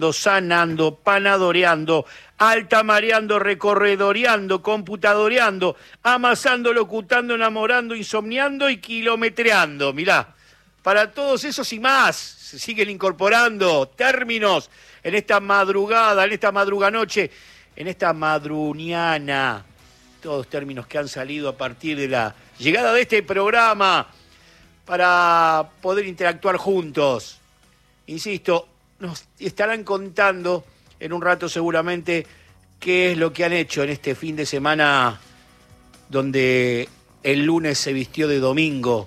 sanando, panadoreando, altamareando, recorredoreando, computadoreando, amasando, locutando, enamorando, insomniando y kilometreando. Mirá, para todos esos y más se siguen incorporando términos en esta madrugada, en esta madruganoche, en esta madruniana. Todos términos que han salido a partir de la llegada de este programa para poder interactuar juntos. Insisto, nos estarán contando en un rato seguramente qué es lo que han hecho en este fin de semana donde el lunes se vistió de domingo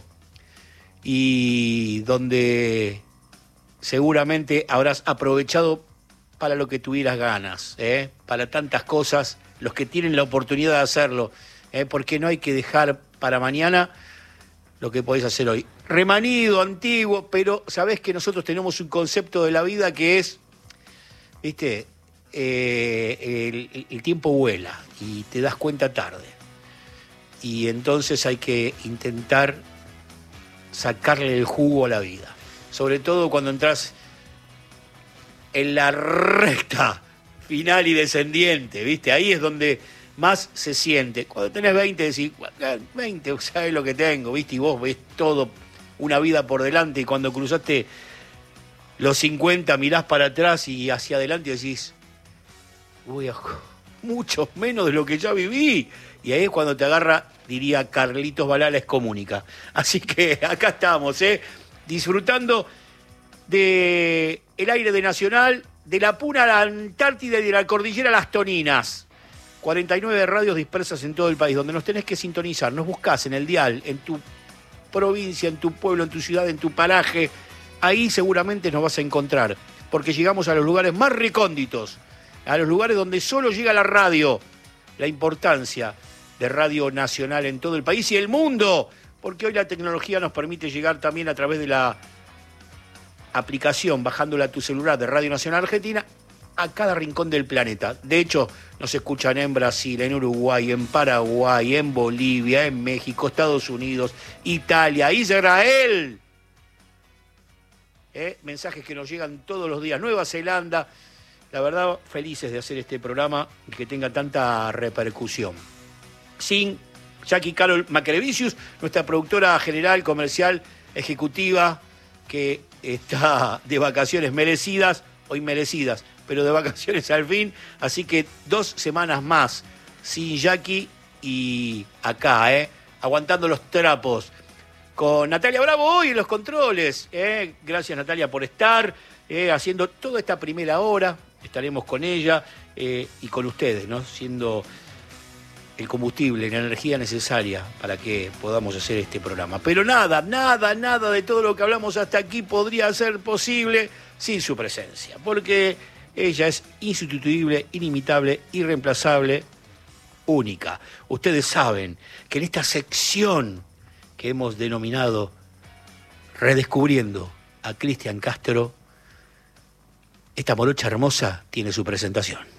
y donde seguramente habrás aprovechado para lo que tuvieras ganas, para tantas cosas, los que tienen la oportunidad de hacerlo, porque no hay que dejar para mañana lo que podés hacer hoy. Remanido, antiguo, pero sabés que nosotros tenemos un concepto de la vida que es, viste, el tiempo vuela y te das cuenta tarde. Y entonces hay que intentar sacarle el jugo a la vida. Sobre todo cuando entras en la recta final y descendiente, ¿viste? Ahí es donde más se siente. Cuando tenés 20 decís, 20, ¿sabes lo que tengo? ¿Viste? Y vos ves todo, una vida por delante, y cuando cruzaste los 50 mirás para atrás y hacia adelante y decís, voy a mucho menos de lo que ya viví. Y ahí es cuando te agarra, diría Carlitos Balá, la excomunica. Así que acá estamos, disfrutando de el aire de Nacional, de la Puna a la Antártida y de la Cordillera a las Toninas. 49 radios dispersas en todo el país, donde nos tenés que sintonizar. Nos buscás en el dial, en tu provincia, en tu pueblo, en tu ciudad, en tu paraje. Ahí seguramente nos vas a encontrar, porque llegamos a los lugares más recónditos, a los lugares donde solo llega la radio. La importancia de Radio Nacional en todo el país y el mundo, porque hoy la tecnología nos permite llegar también a través de la aplicación, bajándola a tu celular de Radio Nacional Argentina, a cada rincón del planeta. De hecho, nos escuchan en Brasil, en Uruguay, en Paraguay, en Bolivia, en México, Estados Unidos, Italia, Israel. Mensajes que nos llegan todos los días. Nueva Zelanda. La verdad, felices de hacer este programa y que tenga tanta repercusión. Sin Jackie Carol Macrevicius, nuestra productora general, comercial, ejecutiva, que está de vacaciones merecidas o inmerecidas, pero de vacaciones al fin, así que 2 semanas más sin Jackie y acá, aguantando los trapos, con Natalia Bravo hoy en los controles, gracias Natalia por estar, haciendo toda esta primera hora, estaremos con ella y con ustedes, ¿no? Siendo el combustible, la energía necesaria para que podamos hacer este programa. Pero nada de todo lo que hablamos hasta aquí podría ser posible sin su presencia, porque ella es insustituible, inimitable, irreemplazable, única. Ustedes saben que en esta sección que hemos denominado Redescubriendo a Cristian Castro, esta morocha hermosa tiene su presentación.